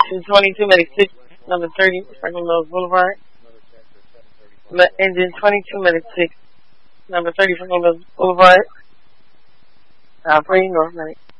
Engine 22, medic 6, number 30, Franklin Mills Boulevard. Engine 22, medic 6, number 30, Franklin Mills Boulevard. Operating North Medic.